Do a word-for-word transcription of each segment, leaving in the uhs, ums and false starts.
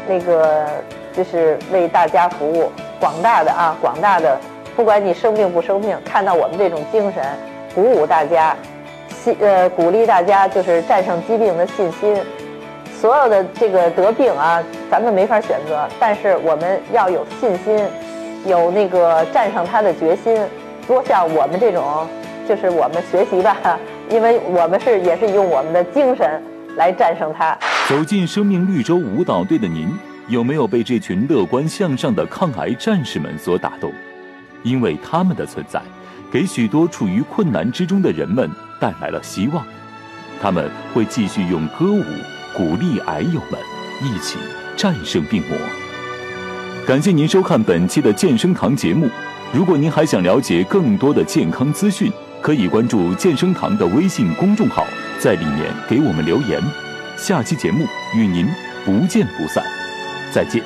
那个就是为大家服务，广大的啊，广大的，不管你生病不生病，看到我们这种精神，鼓舞大家，信呃鼓励大家就是战胜疾病的信心。所有的这个得病啊，咱们没法选择，但是我们要有信心，有那个战胜它的决心。多像我们这种，就是我们学习吧，因为我们是也是用我们的精神来战胜它。 走进生命绿洲舞蹈队的您，有没有被这群乐观向上的抗癌战士们所打动？因为他们的存在，给许多处于困难之中的人们带来了希望。他们会继续用歌舞鼓励癌友们一起战胜病魔。感谢您收看本期的健生堂节目。如果您还想了解更多的健康资讯，可以关注健生堂的微信公众号，在里面给我们留言。下期节目与您不见不散，再见。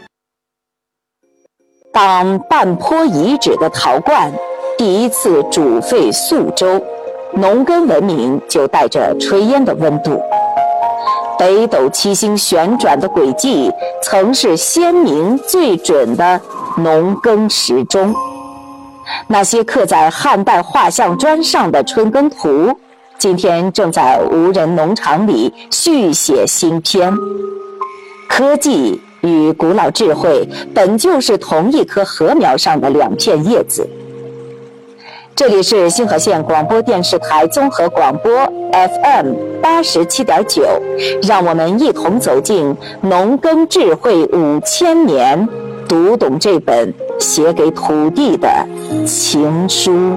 当半坡遗址的陶罐第一次煮沸宿周，农耕文明就带着炊烟的温度。北斗七星旋转的轨迹曾是鲜明最准的农耕时钟。那些刻在汉代画像砖上的春耕图，今天正在无人农场里续写新篇。科技与古老智慧本就是同一棵禾苗上的两片叶子。这里是星河县广播电视台综合广播 F M 八十七点九，让我们一同走进农耕智慧五千年，读懂这本写给土地的情书。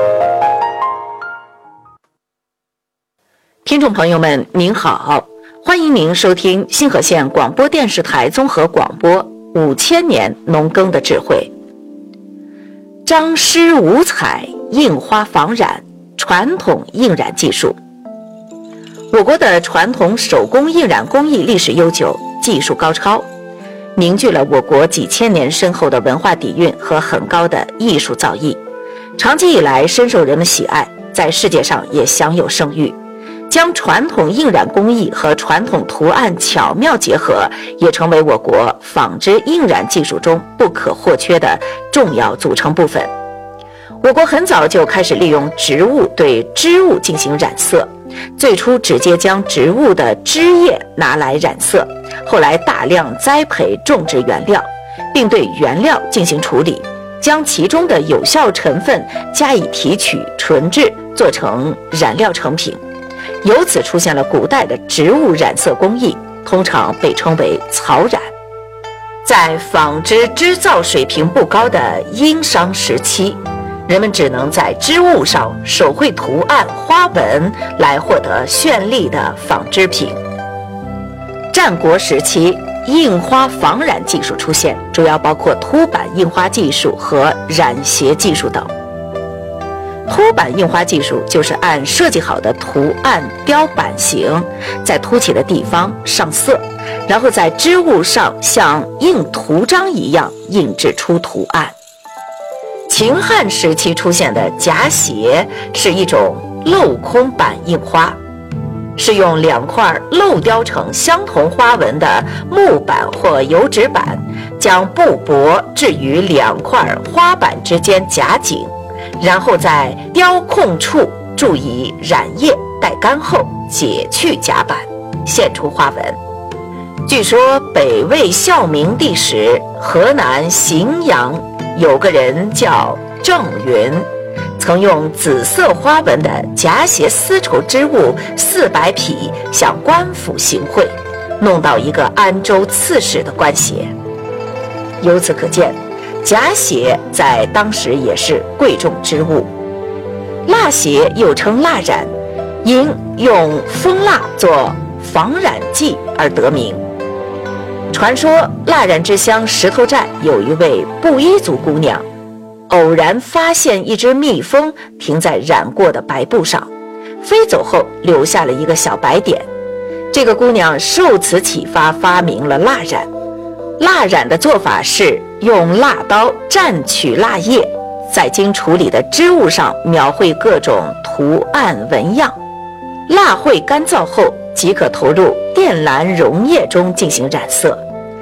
听众朋友们您好，欢迎您收听星河县广播电视台综合广播五千年农耕的智慧。张诗五彩印花仿染传统印染技术。我国的传统手工印染工艺历史悠久，技术高超，凝聚了我国几千年深厚的文化底蕴和很高的艺术造诣，长期以来深受人们喜爱，在世界上也享有声誉。将传统印染工艺和传统图案巧妙结合，也成为我国纺织印染技术中不可或缺的重要组成部分。我国很早就开始利用植物对织物进行染色，最初直接将植物的枝叶拿来染色，后来大量栽培种植原料，并对原料进行处理，将其中的有效成分加以提取纯制，做成染料成品。由此出现了古代的植物染色工艺，通常被称为草染。在纺织织造水平不高的殷商时期，人们只能在织物上手绘图案花纹来获得绚丽的纺织品。战国时期，印花仿染技术出现，主要包括凸版印花技术和染鞋技术等。凸版印花技术就是按设计好的图案雕版型，在凸起的地方上色，然后在织物上像印图章一样印制出图案。秦汉时期出现的夹鞋是一种镂空版印花，是用两块镂雕成相同花纹的木板或油纸板，将布帛置于两块花板之间夹紧，然后在雕空处注意染液待干后解去夹板，现出花纹。据说北魏孝明帝时，河南荥阳有个人叫郑云，曾用紫色花纹的夹鞋丝绸织物四百匹向官府行贿，弄到一个安州刺史的官鞋。由此可见，夹鞋在当时也是贵重织物。蜡鞋又称蜡染，因用蜂蜡做仿染剂而得名。传说蜡染之乡石头寨有一位布依族姑娘，偶然发现一只蜜蜂停在染过的白布上，飞走后留下了一个小白点。这个姑娘受此启发，发明了蜡染。蜡染的做法是用蜡刀蘸取蜡叶，在经处理的织物上描绘各种图案纹样，蜡绘干燥后即可投入靛蓝溶液中进行染色，